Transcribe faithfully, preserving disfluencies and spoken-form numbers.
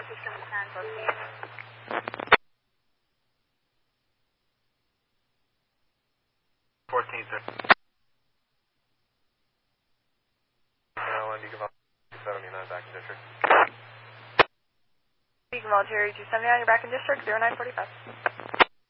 fourteen, sir. Maryland, you give up two seventy-nine back in district. Beacon Volunteer two seventy-nine, you're back in district, zero nine forty-five.